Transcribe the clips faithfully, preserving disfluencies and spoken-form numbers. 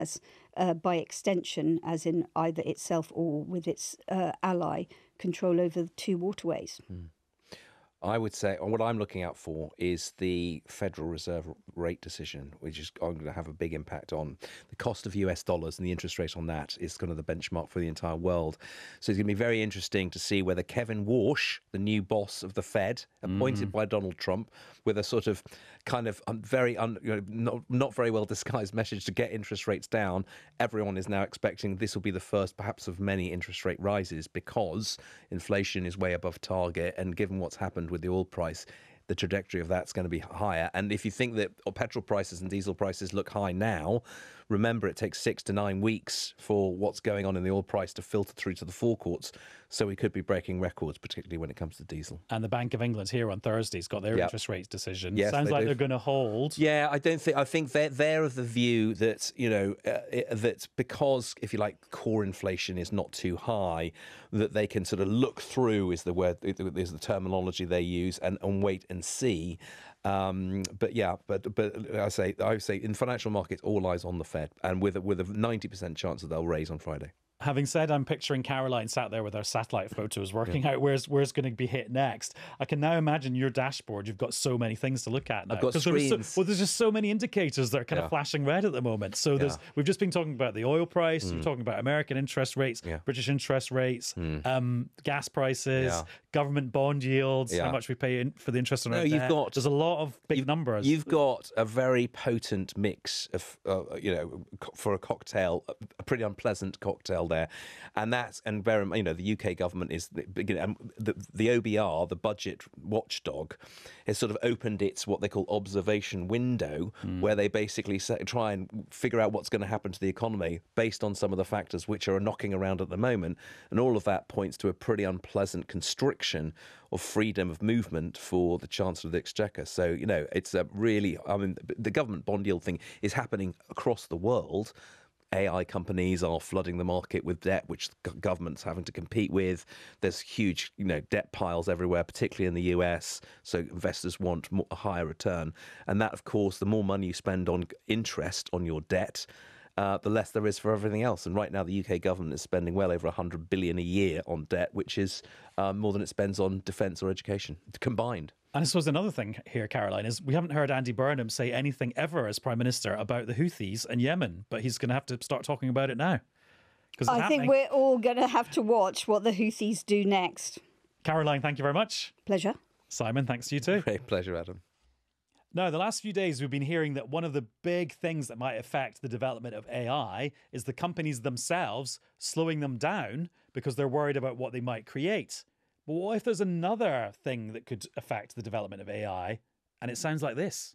has, uh, by extension, as in either itself or with its uh, ally, control over the two waterways. Mm. I would say what I'm looking out for is the Federal Reserve rate decision, which is going to have a big impact on the cost of U S dollars, and the interest rate on that is kind of the benchmark for the entire world. So it's going to be very interesting to see whether Kevin Warsh, the new boss of the Fed, appointed mm. by Donald Trump, with a sort of kind of very un, you know, not, not very well disguised message to get interest rates down. Everyone is now expecting this will be the first, perhaps, of many interest rate rises because inflation is way above target, and given what's happened with the oil price, the trajectory of that's going to be higher. And if you think that petrol prices and diesel prices look high now, remember it takes six to nine weeks for what's going on in the oil price to filter through to the forecourts. So we could be breaking records, particularly when it comes to diesel. And the Bank of England here on Thursday's got their yep. interest rates decision. Yes, Sounds they like do. they're going to hold. Yeah, I don't think. I think they're they're of the view that you know uh, that because, if you like, core inflation is not too high, that they can sort of look through is the word is the terminology they use, and, and wait and see. Um, but yeah, but but I say I say in financial markets, all eyes on the Fed, and with a, with a ninety percent chance that they'll raise on Friday. Having said, I'm picturing Caroline sat there with her satellite photos working yeah. out where's where's going to be hit next. I can now imagine your dashboard. You've got so many things to look at now. I've got screens. There's so, well, there's just so many indicators that are kind yeah. of flashing red at the moment. So there's yeah. we've just been talking about the oil price. Mm. We're talking about American interest rates, yeah. British interest rates, mm. um, gas prices, yeah. government bond yields, yeah. how much we pay in for the interest on no, our you've debt. Got, there's a lot of big you've, numbers. You've got a very potent mix of, uh, you know, for a cocktail, a pretty unpleasant cocktail there. And that's, and bear in mind, you know, the U K government is, the, the, the O B R, the budget watchdog, has sort of opened its what they call observation window, mm. where they basically say, try and figure out what's going to happen to the economy based on some of the factors which are knocking around at the moment. And all of that points to a pretty unpleasant constriction of freedom of movement for the Chancellor of the Exchequer. So, you know, it's a really, I mean, the government bond yield thing is happening across the world. A I companies are flooding the market with debt, which government's having to compete with. There's huge, you know, debt piles everywhere, particularly in the U S. So investors want a higher return. And that, of course, the more money you spend on interest on your debt, uh, the less there is for everything else. And right now, the U K government is spending well over one hundred billion a year on debt, which is uh, more than it spends on defence or education combined. And I suppose another thing here, Caroline, is we haven't heard Andy Burnham say anything ever as Prime Minister about the Houthis and Yemen, but he's going to have to start talking about it now. It's I happening. think we're all going to have to watch what the Houthis do next. Caroline, thank you very much. Pleasure. Simon, thanks to you too. Great pleasure, Adam. Now, the last few days, we've been hearing that one of the big things that might affect the development of A I is the companies themselves slowing them down because they're worried about what they might create. But what if there's another thing that could affect the development of A I? And it sounds like this.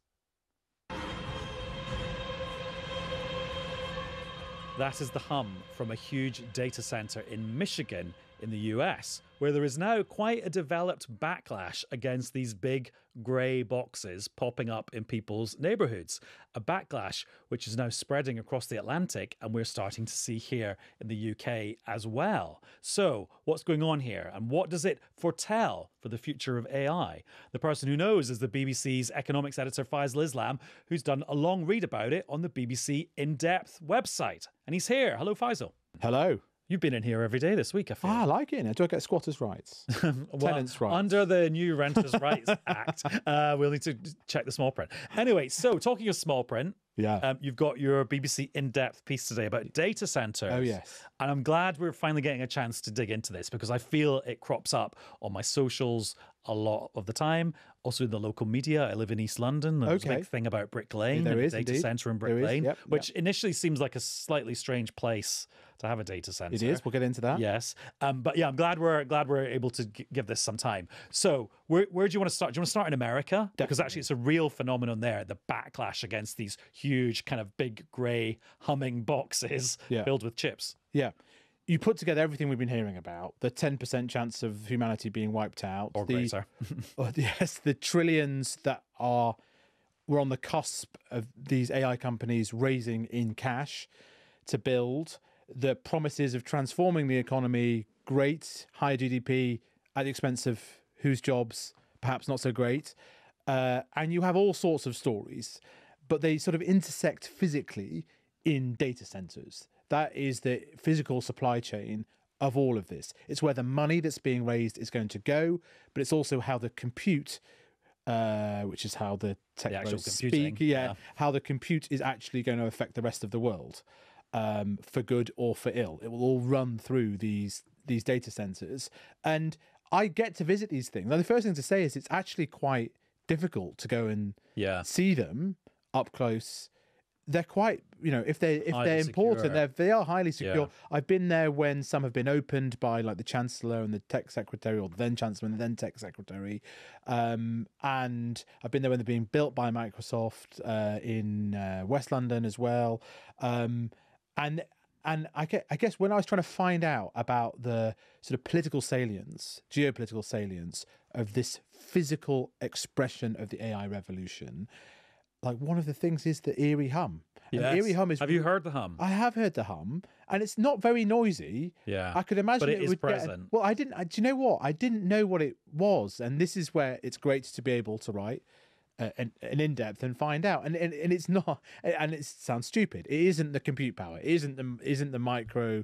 That is the hum from a huge data center in Michigan in the U S, where there is now quite a developed backlash against these big grey boxes popping up in people's neighbourhoods. A backlash which is now spreading across the Atlantic, and we're starting to see here in the U K as well. So what's going on here, and what does it foretell for the future of A I? The person who knows is the B B C's economics editor Faisal Islam, who's done a long read about it on the B B C In-Depth website. And he's here. Hello, Faisal. Hello. You've been in here every day this week, I feel. Ah, I like it. Do I get squatters' rights? well, Tenants' rights? Under the new Renters' Rights Act, uh, we'll need to check the small print. Anyway, so talking of small print, yeah, um, you've got your B B C In-Depth piece today about data centres. Oh, yes. And I'm glad we're finally getting a chance to dig into this because I feel it crops up on my socials a lot of the time. Also in the local media. I live in East London. There's okay. a big thing about Brick Lane, there and is, a data indeed. centre in Brick there Lane, is, yep, which yep. initially seems like a slightly strange place to have a data centre. It is. We'll get into that. Yes. Um, but yeah, I'm glad we're glad we're able to g- give this some time. So where, where do you want to start? Do you want to start in America? Definitely. Because actually it's a real phenomenon there, the backlash against these huge kind of big grey humming boxes yeah. filled with chips. Yeah. You put together everything we've been hearing about, the ten percent chance of humanity being wiped out. Or the, greater. or, yes, the trillions that are we're on the cusp of these A I companies raising in cash to build, the promises of transforming the economy, great, high G D P at the expense of whose jobs, perhaps not so great. Uh, and you have all sorts of stories, but they sort of intersect physically in data centers. That is the physical supply chain of all of this. It's where the money that's being raised is going to go, but it's also how the compute, uh, which is how the tech The actual bros computing, speak, yeah, yeah. how the compute is actually going to affect the rest of the world, um, for good or for ill. It will all run through these these data centers, and I get to visit these things. Now, the first thing to say is it's actually quite difficult to go and Yeah. see them up close. They're quite, you know, if they if Highly they're important, secure. they're they are highly secure. Yeah. I've been there when some have been opened by like the chancellor and the tech secretary, or the then chancellor and the then tech secretary, um, and I've been there when they're being built by Microsoft uh, in uh, West London as well, um, and and I guess, I guess when I was trying to find out about the sort of political salience, geopolitical salience of this physical expression of the A I revolution, like one of the things is the eerie hum. And the Yes. eerie hum is. Have you heard the hum? I have heard the hum, and it's not very noisy. Yeah. I could imagine But it is would get- present. well, I didn't. I, do you know what? I didn't know what it was, and this is where it's great to be able to write uh, an, an in depth and find out. And, and and it's not. And it sounds stupid. It isn't the compute power. It isn't the isn't the micro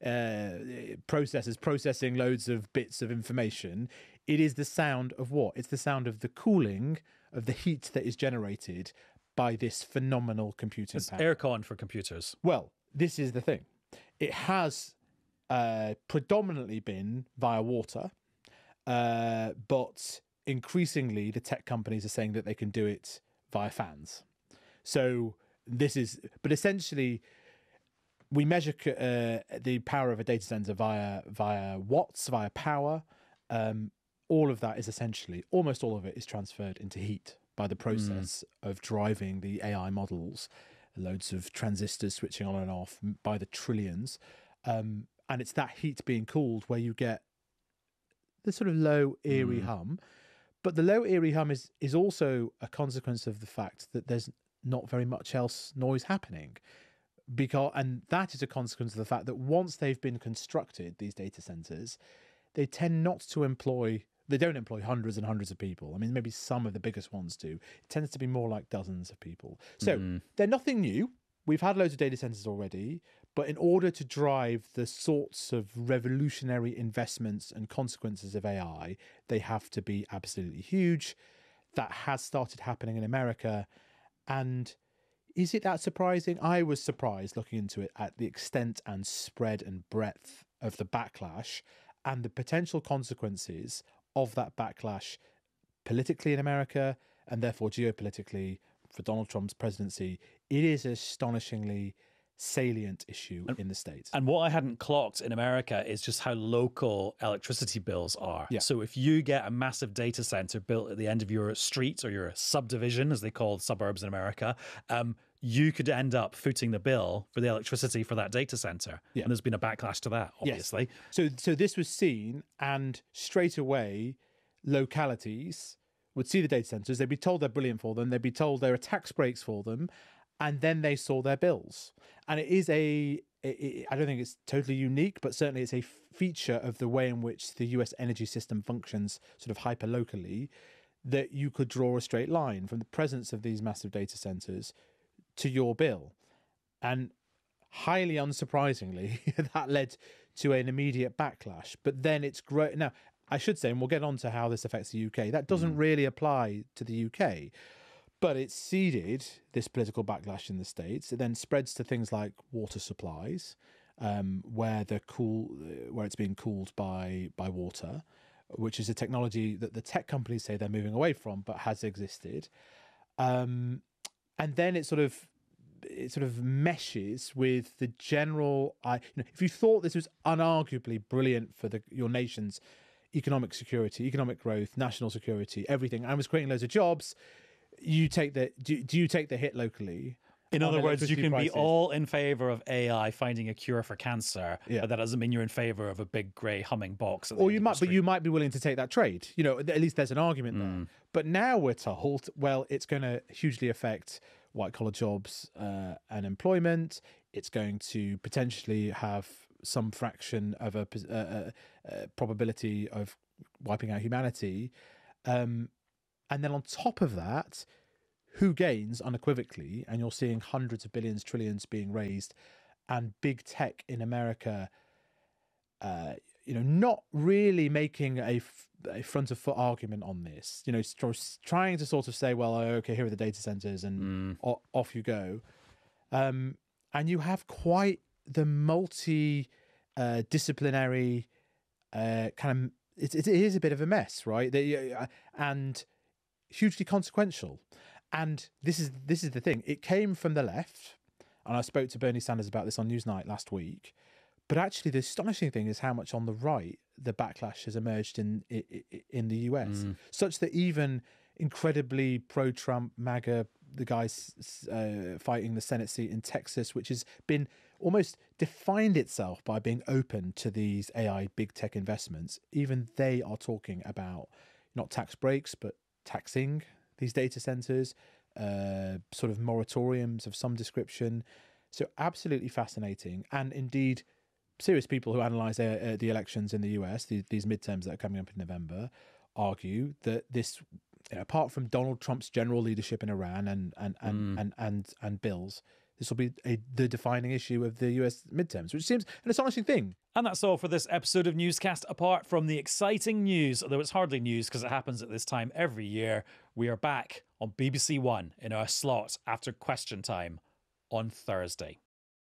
uh, processors processing loads of bits of information. It is the sound of what? It's the sound of the cooling of the heat that is generated by this phenomenal computing It's power. aircon for computers. Well, this is the thing. It has uh, predominantly been via water, uh, but increasingly the tech companies are saying that they can do it via fans. So this is, but essentially, we measure uh, the power of a data center via via watts, via power. Um, all of that is essentially, almost all of it is transferred into heat by the process mm. of driving the A I models, loads of transistors switching on and off by the trillions. Um, and it's that heat being cooled where you get the sort of low, eerie mm. hum. But the low, eerie hum is, is also a consequence of the fact that there's not very much else noise happening. Because, and that is a consequence of the fact that once they've been constructed, these data centers, they tend not to employ, they don't employ hundreds and hundreds of people. I mean, maybe some of the biggest ones do. It tends to be more like dozens of people. So mm. they're nothing new. We've had loads of data centers already, but in order to drive the sorts of revolutionary investments and consequences of A I, they have to be absolutely huge. That has started happening in America. And is it that surprising? I was surprised looking into it at the extent and spread and breadth of the backlash and the potential consequences of that backlash politically in America and therefore geopolitically for Donald Trump's presidency. It is an astonishingly salient issue in the States. And what I hadn't clocked in America is just how local electricity bills are. Yeah. So if you get a massive data center built at the end of your street or your subdivision, as they call suburbs in America, um, you could end up footing the bill for the electricity for that data center. Yeah. And there's been a backlash to that, obviously. Yes. So, so this was seen, and straight away, localities would see the data centers. They'd be told they're brilliant for them. They'd be told there are tax breaks for them. And then they saw their bills. And it is a, it, I don't think it's totally unique, but certainly it's a feature of the way in which the U S energy system functions sort of hyper-locally, that you could draw a straight line from the presence of these massive data centers to your bill. And highly unsurprisingly, that led to an immediate backlash. But then it's great. Now, I should say, and we'll get on to how this affects the U K, that doesn't mm. really apply to the U K. But it seeded this political backlash in the States. It then spreads to things like water supplies, um, where they're cool, where it's being cooled by by water, which is a technology that the tech companies say they're moving away from, but has existed. Um, and then it sort of it sort of meshes with the general. I, you know, if you thought this was unarguably brilliant for the your nation's economic security, economic growth, national security, everything, and was creating loads of jobs. You take the do, do you take the hit locally? In other words, you can prices? be all in favor of A I finding a cure for cancer, yeah. but that doesn't mean you're in favor of a big grey humming box. Or you might, but you might be willing to take that trade. You know, at least there's an argument mm. there. But now we're told, well, it's going to hugely affect white collar jobs uh, and employment. It's going to potentially have some fraction of a, a, a probability of wiping out humanity. Um, And then on top of that, who gains unequivocally, and you're seeing hundreds of billions, trillions being raised, and big tech in America, uh, you know, not really making a, a front of foot argument on this, you know, trying to sort of say, well, okay, here are the data centers and mm. o- off you go. Um, and you have quite the multi uh, disciplinary uh, kind of, it, it is a bit of a mess, right? They, uh, and hugely consequential. And this is this is the thing. It came from the left, and I spoke to Bernie Sanders about this on Newsnight last week. But actually, the astonishing thing is how much on the right the backlash has emerged in in the U S, mm. such that even incredibly pro-Trump MAGA, the guys uh, fighting the Senate seat in Texas, which has been almost defined itself by being open to these A I big tech investments, even they are talking about not tax breaks, but taxing these data centers, uh, sort of moratoriums of some description. So absolutely fascinating. And indeed, serious people who analyse uh, the elections in the U S, the, these midterms that are coming up in November, argue that this, you know, apart from Donald Trump's general leadership in Iran and and and mm. and, and, and bills, this will be a, the defining issue of the U S midterms, which seems an astonishing thing. And that's all for this episode of Newscast. Apart from the exciting news, although it's hardly news because it happens at this time every year, we are back on B B C One in our slot after Question Time on Thursday.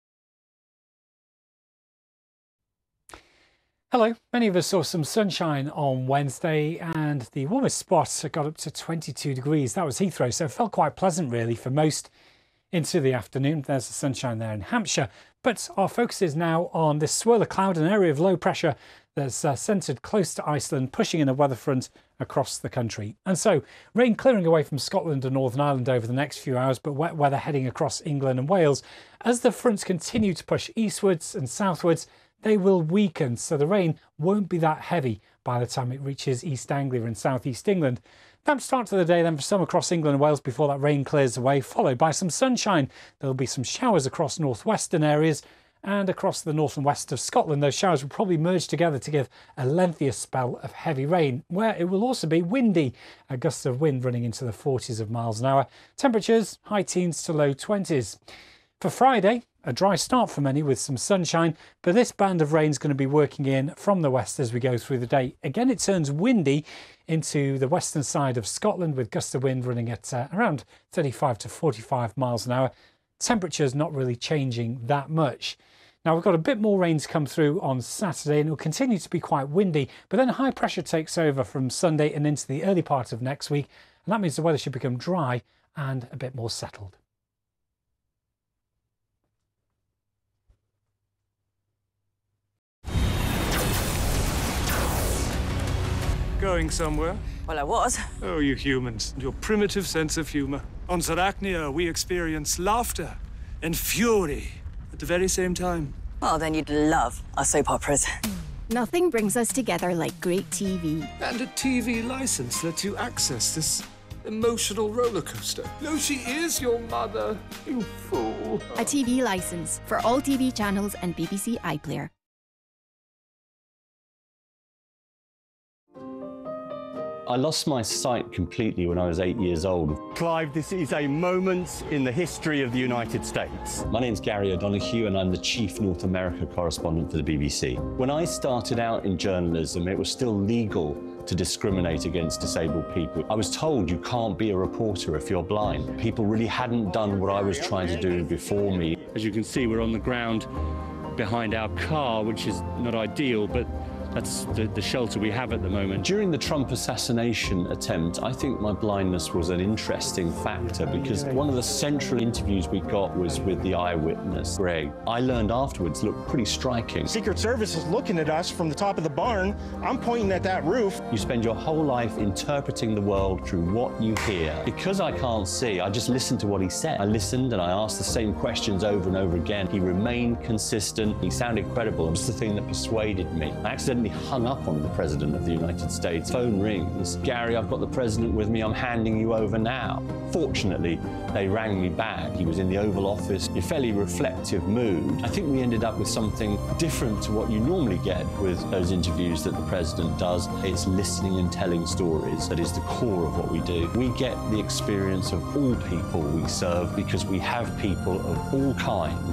Hello. Many of us saw some sunshine on Wednesday and the warmest spot got up to twenty-two degrees. That was Heathrow, so it felt quite pleasant really for most into the afternoon. There's the sunshine there in Hampshire. But our focus is now on this swirl of cloud, an area of low pressure that's uh, centred close to Iceland, pushing in a weather front across the country. And so rain clearing away from Scotland and Northern Ireland over the next few hours, but wet weather heading across England and Wales. As the fronts continue to push eastwards and southwards, they will weaken, so the rain won't be that heavy by the time it reaches East Anglia and South East England. Damp start to the day then for some across England and Wales before that rain clears away, followed by some sunshine. There'll be some showers across northwestern areas and across the north and west of Scotland. Those showers will probably merge together to give a lengthier spell of heavy rain, where it will also be windy, a gust of wind running into the forties of miles an hour. Temperatures high teens to low twenties. For Friday, a dry start for many with some sunshine, but this band of rain is going to be working in from the west as we go through the day. Again, it turns windy into the western side of Scotland with gusts of wind running at uh, around thirty-five to forty-five miles an hour. Temperatures not really changing that much. Now, we've got a bit more rain to come through on Saturday and it will continue to be quite windy, but then high pressure takes over from Sunday and into the early part of next week, and that means the weather should become dry and a bit more settled. Going somewhere? Well, I was. Oh, you humans, your primitive sense of humor. On Zarachnia, we experience laughter and fury at the very same time. Oh, then you'd love our soap operas. Nothing brings us together like great T V. And a T V license lets you access this emotional roller coaster. No, she is your mother, you fool. A T V license for all T V channels and B B C iPlayer. I lost my sight completely when I was eight years old. Clive, this is a moment in the history of the United States. My name's Gary O'Donoghue and I'm the Chief North America correspondent for the B B C. When I started out in journalism, it was still legal to discriminate against disabled people. I was told you can't be a reporter if you're blind. People really hadn't done what I was trying to do before me. As you can see, we're on the ground behind our car, which is not ideal, but that's the, the shelter we have at the moment. During the Trump assassination attempt, I think my blindness was an interesting factor because one of the central interviews we got was with the eyewitness, Greg. I learned afterwards looked pretty striking. Secret Service is looking at us from the top of the barn. I'm pointing at that roof. You spend your whole life interpreting the world through what you hear. Because I can't see, I just listened to what he said. I listened and I asked the same questions over and over again. He remained consistent. He sounded credible. It was the thing that persuaded me. I accidentally immediately hung up on the President of the United States. Phone rings. Gary, I've got the President with me. I'm handing you over now. Fortunately, they rang me back. He was in the Oval Office, in a fairly reflective mood. I think we ended up with something different to what you normally get with those interviews that the President does. It's listening and telling stories. That is the core of what we do. We get the experience of all people we serve because we have people of all kinds